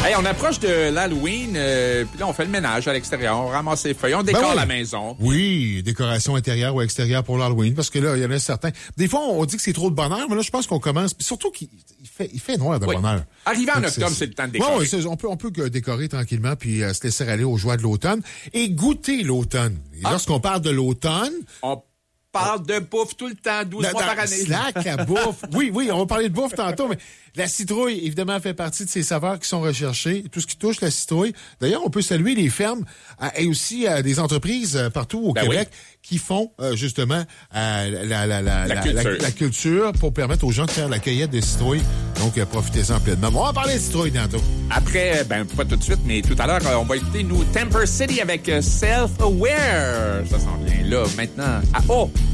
Hey, on approche de l'Halloween, puis là, on fait le ménage à l'extérieur, on ramasse les feuilles, on décore la maison. Oui, décoration intérieure ou extérieure pour l'Halloween, parce que là, il y en a certains. Des fois, on dit que c'est trop de bonheur, mais là, je pense qu'on commence. Surtout qu'il fait noir de bonheur. Arrivé en octobre, c'est le temps de décorer. Oui, on peut décorer tranquillement, puis se laisser aller aux joies de l'automne et goûter l'automne. Et lorsqu'on parle de l'automne... On parle de bouffe tout le temps, 12 mois par année. Slack, la bouffe. Oui, on va parler de bouffe tantôt, mais la citrouille, évidemment, fait partie de ces saveurs qui sont recherchées. Tout ce qui touche la citrouille. D'ailleurs, on peut saluer les fermes et aussi des entreprises partout au Québec qui font justement la culture pour permettre aux gens de faire la cueillette de citrouilles. Donc, profitez-en pleinement. On va parler de citrouille tantôt. Après, pas tout de suite, mais tout à l'heure, on va écouter nous Temper City avec Self-Aware. Ça s'en vient là, maintenant.